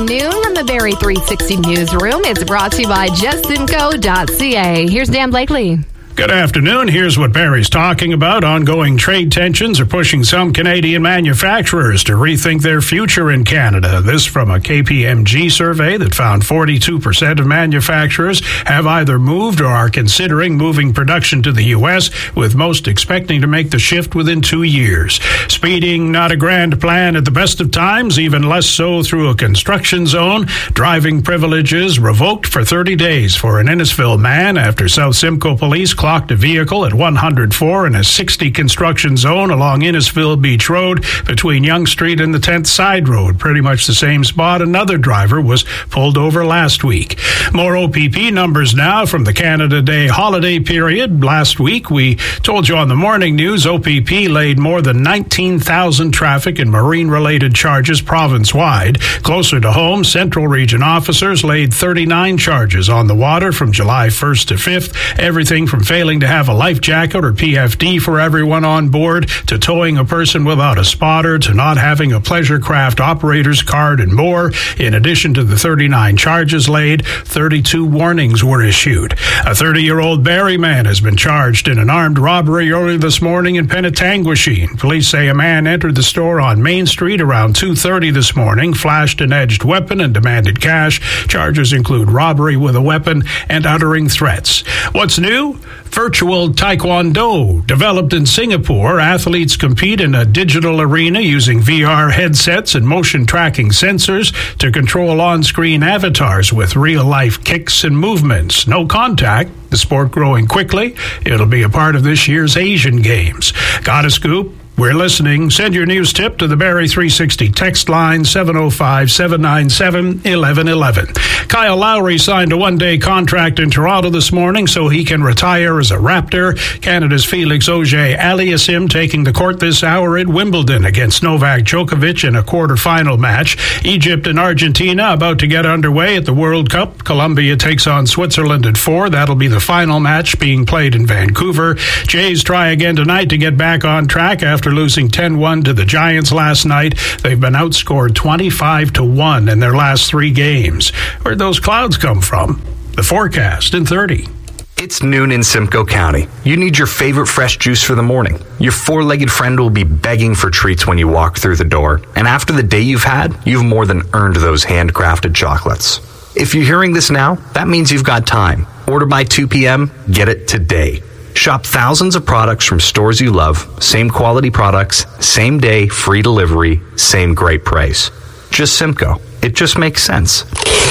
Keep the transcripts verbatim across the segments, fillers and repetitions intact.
afternoon from the Barrie three sixty Newsroom. It's brought to you by just simco dot c a. Here's Dan Blakely. Good afternoon. Here's what Barrie's talking about. Ongoing trade tensions are pushing some Canadian manufacturers to rethink their future in Canada. This from a K P M G survey that found forty-two percent of manufacturers have either moved or are considering moving production to the U S, with most expecting to make the shift within two years. Speeding, not a grand plan at the best of times, even less so through a construction zone. Driving privileges revoked for thirty days for an Innisfil man after South Simcoe police clocked a vehicle at one hundred four in a sixty construction zone along Innisfil Beach Road between Yonge Street and the tenth Side Road, pretty much the same spot another driver was pulled over last week. More O P P numbers now from the Canada Day holiday period. Last week, we told you on the morning news, O P P laid more than nineteen thousand traffic and marine-related charges province-wide. Closer to home, Central Region officers laid thirty-nine charges on the water from July first to fifth, everything from failing to have a life jacket or P F D for everyone on board, to towing a person without a spotter, to not having a pleasure craft operator's card, and more. In addition to the thirty-nine charges laid, thirty-two warnings were issued. A thirty-year-old Barrie man has been charged in an armed robbery early this morning in Penetanguishene. Police say a man entered the store on Main Street around two thirty this morning, flashed an edged weapon and demanded cash. Charges include robbery with a weapon and uttering threats. What's new? Virtual Taekwondo. Developed in Singapore, athletes compete in a digital arena using V R headsets and motion tracking sensors to control on-screen avatars with real-life kicks and movements. No contact. The sport growing quickly. It'll be a part of this year's Asian Games. Got a scoop? We're listening. Send your news tip to the Barrie three sixty text line seven oh five, seven nine seven, one one one one. Kyle Lowry signed a one-day contract in Toronto this morning so he can retire as a Raptor. Canada's Felix Auger-Aliassime taking the court this hour at Wimbledon against Novak Djokovic in a quarterfinal match. Egypt and Argentina about to get underway at the World Cup. Colombia takes on Switzerland at four. That'll be the final match being played in Vancouver. Jays try again tonight to get back on track after After losing ten one to the Giants last night. They've been outscored twenty-five to one in their last three games. Where'd those clouds come from? The forecast in thirty. It's noon in Simcoe County. You need your favorite fresh juice for the morning. Your four-legged friend will be begging for treats when you walk through the door. And after the day you've had, you've more than earned those handcrafted chocolates. If you're hearing this now, that means you've got time. Order by two p.m., get it today. Shop thousands of products from stores you love, same quality products, same day, free delivery, same great price. Just Simcoe. It just makes sense.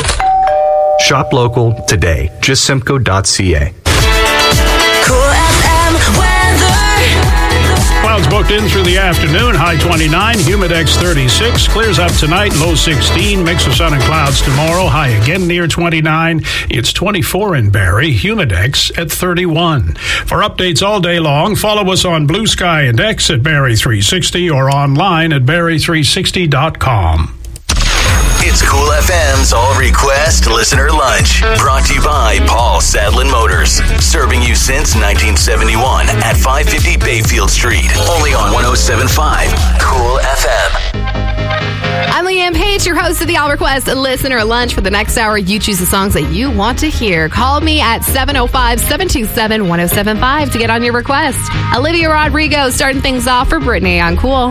Shop local today. just simco dot c a. Cool F M weather. Clouds booked in through the afternoon, high twenty-nine, Humidex thirty-six, clears up tonight, low sixteen, mix of sun and clouds tomorrow, high again near twenty-nine. It's twenty-four in Barrie, Humidex at thirty-one. For updates all day long, follow us on Blue Sky and X at Barrie three sixty or online at barrie three sixty dot com. It's Cool F M's All Request Listener Lunch, brought to you by Paul Sadlin Motors, serving you since nineteen seventy-one at five fifty Bayfield Street, only on one oh seven point five Cool F M. I'm Leanne Page, your host of the All Request Listener Lunch. For the next hour, you choose the songs that you want to hear. Call me at seven oh five, seven two seven, one oh seven five to get on your request. Olivia Rodrigo starting things off for Brittany on Cool.